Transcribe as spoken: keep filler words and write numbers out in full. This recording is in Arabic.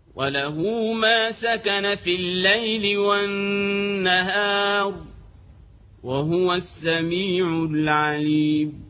وله ما سكن في الليل والنهار وهو السميع العليم